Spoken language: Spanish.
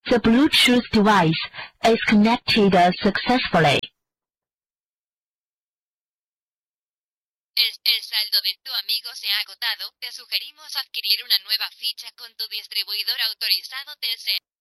The Bluetooth device is connected successfully. El saldo de tu amigo se ha agotado. Te sugerimos adquirir una nueva ficha con tu distribuidor autorizado Telcel.